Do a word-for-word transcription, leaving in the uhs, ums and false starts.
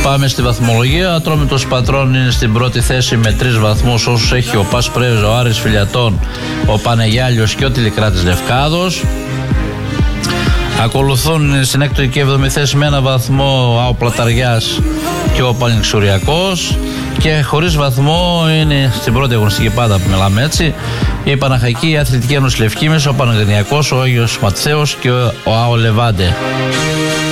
Πάμε στη βαθμολογία. Ατρόμητος Πατρών είναι στην πρώτη θέση με τρεις βαθμούς, όσους έχει ο Πας Πρέβεζ, ο Άρης Φιλιατών, ο Πανεγιάλιος και ο Τηλικράτης Λευκάδος. Ακολουθούν στην έκτο και έβδομη θέση με ένα βαθμό ο Πλαταριάς και ο Πανεξουριακός, και χωρίς βαθμό είναι στην πρώτη αγωνιστική, πάντα που μιλάμε έτσι, η Παναχαϊκή, η Αθλητική Ένωση Λευκήμης, ο Παναγενειακός, ο Άγιος Ματθαίος και ο ΑΟ Λεβάντε.